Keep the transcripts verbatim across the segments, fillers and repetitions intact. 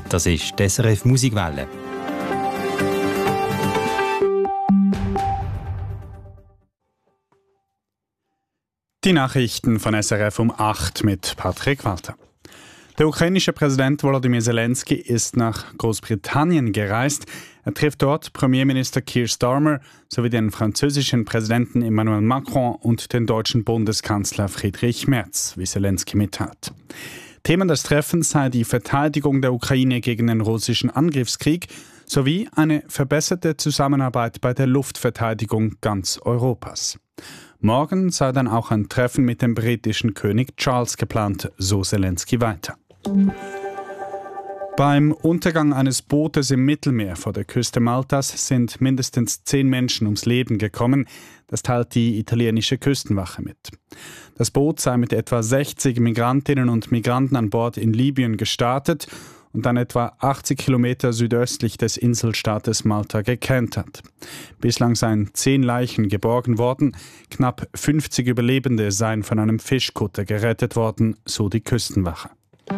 Das ist die S R F Musikwelle. Die Nachrichten von S R F um acht mit Patrick Walter. Der ukrainische Präsident Volodymyr Zelensky ist nach Großbritannien gereist. Er trifft dort Premierminister Keir Starmer sowie den französischen Präsidenten Emmanuel Macron und den deutschen Bundeskanzler Friedrich Merz, wie Zelensky mitteilt. Thema des Treffens sei die Verteidigung der Ukraine gegen den russischen Angriffskrieg sowie eine verbesserte Zusammenarbeit bei der Luftverteidigung ganz Europas. Morgen sei dann auch ein Treffen mit dem britischen König Charles geplant, so Zelensky weiter. Beim Untergang eines Bootes im Mittelmeer vor der Küste Maltas sind mindestens zehn Menschen ums Leben gekommen. Das teilt die italienische Küstenwache mit. Das Boot sei mit etwa sechzig Migrantinnen und Migranten an Bord in Libyen gestartet und dann etwa achtzig Kilometer südöstlich des Inselstaates Malta gekentert. Bislang seien zehn Leichen geborgen worden, knapp fünfzig Überlebende seien von einem Fischkutter gerettet worden, so die Küstenwache.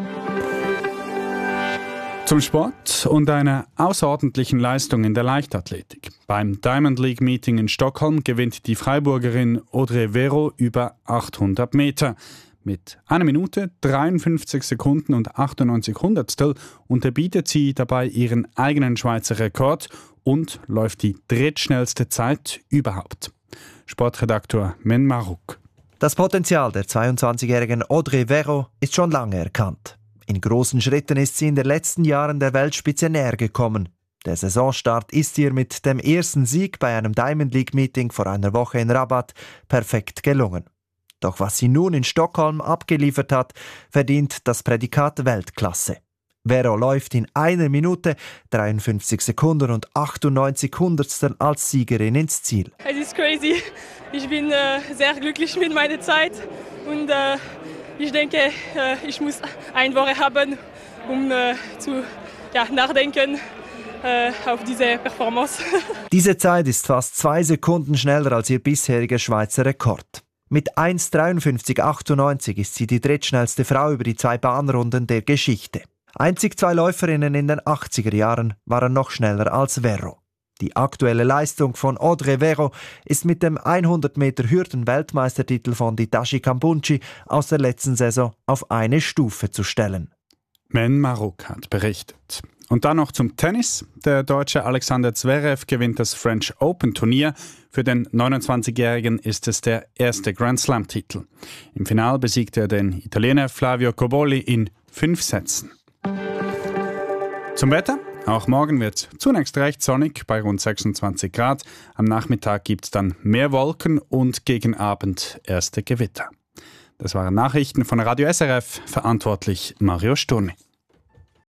Zum Sport und einer außerordentlichen Leistung in der Leichtathletik. Beim Diamond League Meeting in Stockholm gewinnt die Freiburgerin Audrey Vero über achthundert Meter. Mit einer Minute, dreiundfünfzig Sekunden und achtundneunzig Hundertstel unterbietet sie dabei ihren eigenen Schweizer Rekord und läuft die drittschnellste Zeit überhaupt. Sportredaktor Men Marouk. Das Potenzial der zweiundzwanzigjährigen Audrey Vero ist schon lange erkannt. In großen Schritten ist sie in den letzten Jahren der Weltspitze näher gekommen. Der Saisonstart ist ihr mit dem ersten Sieg bei einem Diamond League Meeting vor einer Woche in Rabat perfekt gelungen. Doch was sie nun in Stockholm abgeliefert hat, verdient das Prädikat Weltklasse. Vero läuft in einer Minute, dreiundfünfzig Sekunden und achtundneunzig Hundertstel als Siegerin ins Ziel. Es ist crazy. Ich bin äh, sehr glücklich mit meiner Zeit und äh, ich denke, äh, ich muss eine Woche haben, um äh, zu ja, nachdenken äh, auf diese Performance. Diese Zeit ist fast zwei Sekunden schneller als ihr bisheriger Schweizer Rekord. Mit eins dreiundfünfzig achtundneunzig ist sie die drittschnellste Frau über die zwei Bahnrunden der Geschichte. Einzig zwei Läuferinnen in den achtziger Jahren waren noch schneller als Vero. Die aktuelle Leistung von Audrey Vero ist mit dem hundert Meter Hürden-Weltmeistertitel von Hitachi Kambunchi aus der letzten Saison auf eine Stufe zu stellen. Men Marouk hat berichtet. Und dann noch zum Tennis. Der Deutsche Alexander Zverev gewinnt das French Open Turnier. Für den neunundzwanzigjährigen ist es der erste Grand Slam-Titel. Im Finale besiegte er den Italiener Flavio Cobolli in fünf Sätzen. Zum Wetter. Auch morgen wird es zunächst recht sonnig bei rund sechsundzwanzig Grad. Am Nachmittag gibt es dann mehr Wolken und gegen Abend erste Gewitter. Das waren Nachrichten von Radio S R F, verantwortlich Mario Sturni.